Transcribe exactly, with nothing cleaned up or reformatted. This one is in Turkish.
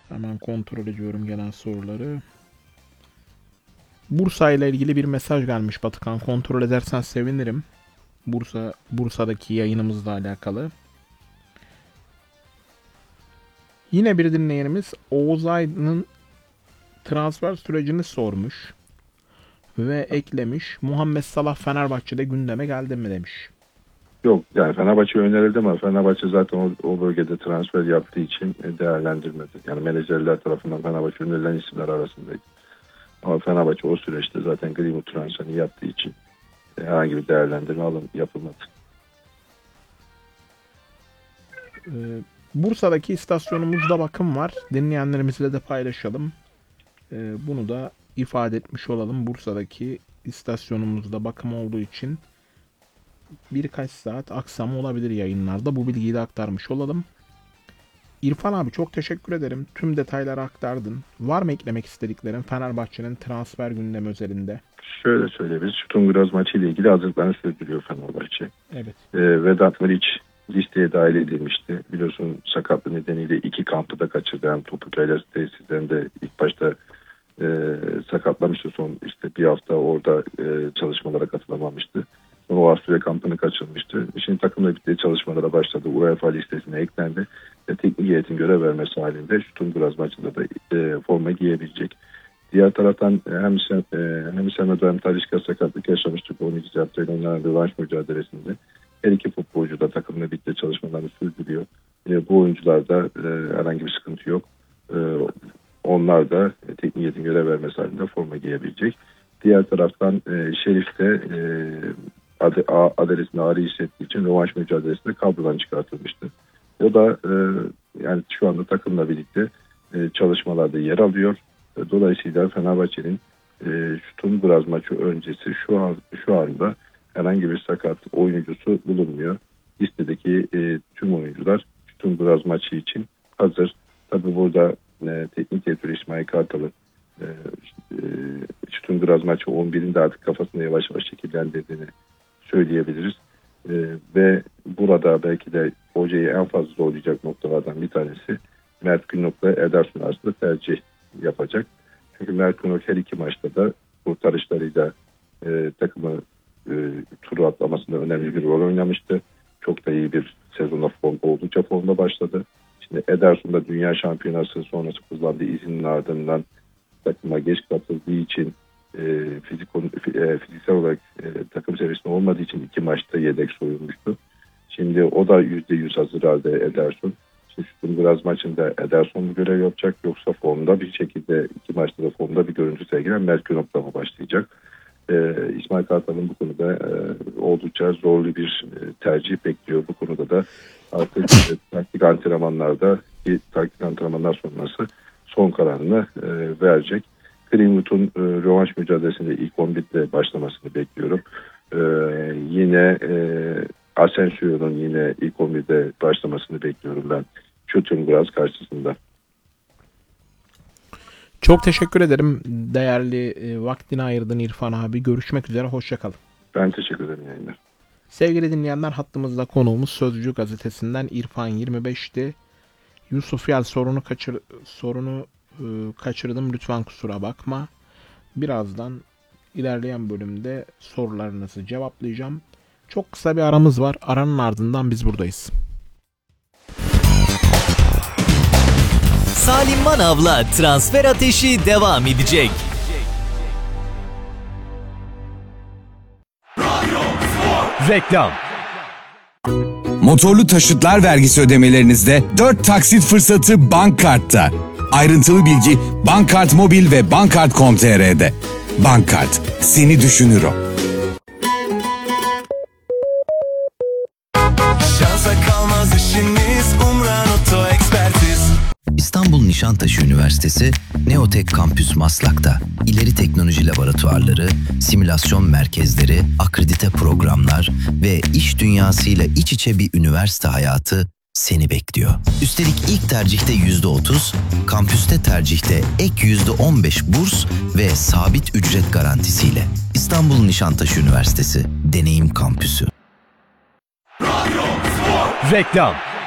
Hemen kontrol ediyorum gelen soruları. Bursa ile ilgili bir mesaj gelmiş Batıkan. Kontrol edersen sevinirim. Bursa Bursa'daki yayınımızla alakalı. Yine bir dinleyenimiz Oğuz Aydın'ın transfer sürecini sormuş. Ve eklemiş. Muhammed Salah Fenerbahçe'de gündeme geldi mi demiş. Yok, yani Fenerbahçe önerildi ama Fenerbahçe zaten o, o bölgede transfer yaptığı için değerlendirmedi. Yani menajerler tarafından Fenerbahçe önerilen isimler arasındaydı. Ama Fenerbahçe o süreçte zaten Greenwood transferini yaptığı için herhangi bir değerlendirme alın yapılmadı. Ee, Bursa'daki istasyonumuzda bakım var. Dinleyenlerimizle de paylaşalım. Ee, bunu da ifade etmiş olalım. Bursa'daki istasyonumuzda bakım olduğu için birkaç saat aksam olabilir yayınlarda. Bu bilgiyi de aktarmış olalım. İrfan abi çok teşekkür ederim. Tüm detayları aktardın. Var mı eklemek istediklerin Fenerbahçe'nin transfer gündemi özelinde? Şöyle söyleyebiliriz. Şutungroz maçı ile ilgili hazırlıklarını sürdürüyor Fenerbahçe. Evet. Ee, Vedat Muriç listeye dahil edilmişti. Biliyorsun sakatlığı nedeniyle iki kampı da kaçırdı. Yani Topukayla tesislerinde ilk başta e, sakatlamıştı. Son işte bir hafta orada e, çalışmalara katılamamıştı. Sonra o Avusturya kampını kaçırmıştı. Şimdi takımla birlikte çalışmalara başladı. UEFA listesine eklendi. Ve teknik heyetin görev vermesi halinde Şutungroz maçında da e, forma giyebilecek. Diğer taraftan hem Sem, e, hem Semedo hem Talisca sakatlık yaşamıştık. on iki hafta oynanan rövanş mücadelesinde. Her iki futbolcu da takımla birlikte çalışmalarını sürdürüyor. E, bu oyuncularda e, herhangi bir sıkıntı yok. E, onlar da e, teknik heyetin görev vermesi halinde forma giyebilecek. Diğer taraftan e, Şerif de e, ad, a, adresinde ağrı hissettiği için rövanş mücadelesinde kadrodan çıkartılmıştı. O da e, yani şu anda takımla birlikte e, çalışmalarda yer alıyor. Dolayısıyla Fenerbahçe'nin e, Şutungroz maçı öncesi şu an şu anda herhangi bir sakat oyuncusu bulunmuyor. Listedeki e, tüm oyuncular Şutungroz maçı için hazır. Tabii burada e, teknik direktör İsmail Kartal'ın e, e, Şutungroz maçı on birinde artık kafasında yavaş yavaş şekillendirdiğini söyleyebiliriz. E, ve burada belki de hocayı en fazla zorlayacak noktalardan bir tanesi Mert Günok'la Ederson arasında tercih yapacak. Çünkü Mert Günok her iki maçta da kurtarışlarıyla e, takımı e, turu atlamasında önemli bir rol oynamıştı. Çok da iyi bir sezonda form, oldukça formda başladı. Şimdi Ederson da dünya şampiyonası sonrası kullandığı izinin ardından takıma geç katıldığı için e, fizik, e, fiziksel olarak e, takım seviyesinde olmadığı için iki maçta yedek soyulmuştu. Şimdi o da yüzde yüz hazır halde Ederson. Şutungroz maçında Ederson mu görev yapacak yoksa formda bir şekilde iki maçta da formda bir görüntü sergilen Mert Günok'la mı başlayacak? Ee, İsmail Kartal'ın bu konuda e, oldukça zorlu bir e, tercih bekliyor. Bu konuda da artık e, taktik antrenmanlarda taktik antrenmanlar sonrası son kararını e, verecek. Greenwood'un e, rövanş mücadelesinde ilk on birde başlamasını bekliyorum. E, yine e, Asensio'nun yine ilk on birde başlamasını bekliyorum ben Şutungroz karşısında. Çok teşekkür ederim. Değerli e, vaktini ayırdın İrfan abi. Görüşmek üzere. Hoşça kalın. Ben teşekkür ederim yayınlar. Sevgili dinleyenler, hattımızda konuğumuz Sözcü gazetesinden İrfan yirmi beş'ti. Yusuf Yel sorunu kaçır sorunu e, kaçırdım. Lütfen kusura bakma. Birazdan ilerleyen bölümde sorularınızı cevaplayacağım. Çok kısa bir aramız var. Aranın ardından biz buradayız. Salim Manav'la Transfer Ateşi devam edecek. Reklam. Motorlu taşıtlar vergisi ödemelerinizde dört taksit fırsatı Bankkart'ta. Ayrıntılı bilgi Bankkart Mobil ve bankkart nokta com nokta tr'de. Bankkart, seni düşünür o. Şansa kalmaz işiniz, Umran Oto Ekspertiz. İstanbul Nişantaşı Üniversitesi Neotek Kampüs Maslak'ta ileri teknoloji laboratuvarları, simülasyon merkezleri, akredite programlar ve iş dünyasıyla iç içe bir üniversite hayatı seni bekliyor. Üstelik ilk tercihte yüzde otuz, kampüste tercihte ek yüzde on beş burs ve sabit ücret garantisiyle. İstanbul Nişantaşı Üniversitesi Deneyim Kampüsü. Reklam.